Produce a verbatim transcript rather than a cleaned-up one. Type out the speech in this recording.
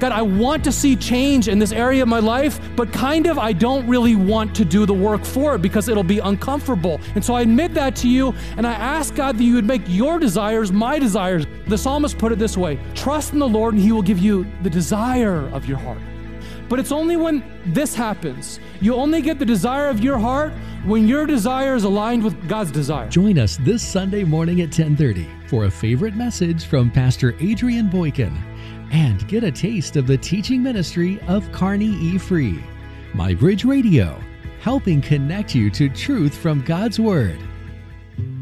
God, I want to see change in this area of my life, but kind of I don't really want to do the work for it because it'll be uncomfortable. And so I admit that to you, and I ask God that you would make your desires my desires. The psalmist put it this way: trust in the Lord and he will give you the desire of your heart. But it's only when this happens. You only get the desire of your heart when your desire is aligned with God's desire. Join us this Sunday morning at ten thirty for a favorite message from Pastor Adrian Boykin, and get a taste of the teaching ministry of Carney E. Free. MyBridge Radio, helping connect you to truth from God's Word.